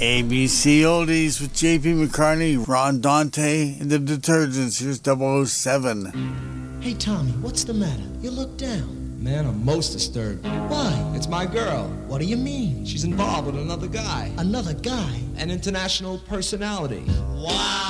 ABC Oldies with JP McCartney, Ron Dante, and the Detergents. Here's 007. Hey, Tommy, what's the matter? You look down. Man, I'm most disturbed. Why? It's my girl. What do you mean? She's involved with another guy. Another guy? An international personality. Wow!